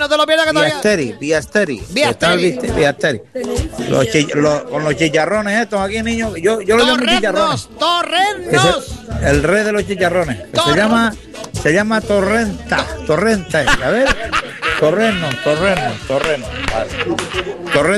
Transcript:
no te lo pierdas que todavía. Biasteri. Biasteri. Biasteri. Con los chicharrones estos aquí, niños. Yo lo llamo chicharrones. Torrendos. El rey de los chicharrones. Se llama Torrenta. A ver. Torreno. Vale. Torrenta.